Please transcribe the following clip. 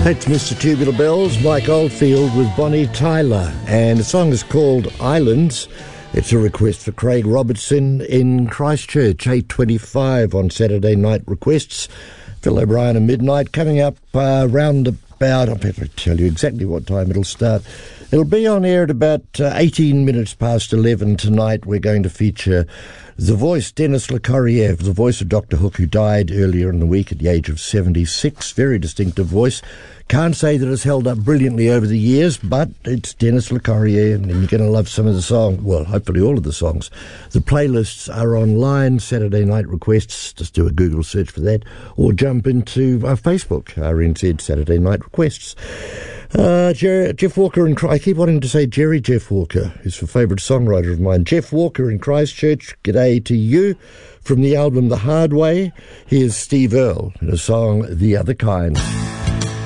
That's Mr. Tubular Bells, Mike Oldfield with Bonnie Tyler, and the song is called Islands. It's a request for Craig Robertson in Christchurch, 8:25 on Saturday Night Requests. Phil O'Brien at midnight, coming up round about, I'll better tell you exactly what time it'll start. It'll be on air at about 18 minutes past 11 tonight. We're going to feature the voice, Denis Lakoriev, the voice of Dr. Hook, who died earlier in the week at the age of 76. Very distinctive voice. Can't say that it's held up brilliantly over the years, but it's Denis Lakoriev, and you're going to love some of the songs. Well, hopefully all of the songs. The playlists are online, Saturday Night Requests. Just do a Google search for that, or jump into Facebook, RNZ Saturday Night Requests. Jeff Walker I keep wanting to say Jeff Walker, who's a favourite songwriter of mine. Jeff Walker in Christchurch, g'day to you. From the album The Hard Way, here's Steve Earle in a song, The Other Kind.